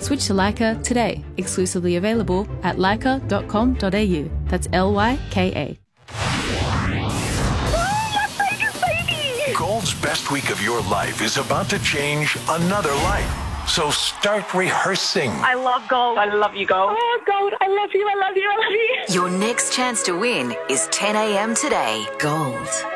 Switch to Leica today. Exclusively available at leica.com.au. That's LYKA. Gold's best week of your life is about to change another life. So start rehearsing. I love Gold. I love you, Gold. Oh, Gold, I love you, I love you, I love you. Your next chance to win is 10 a.m. today. Gold.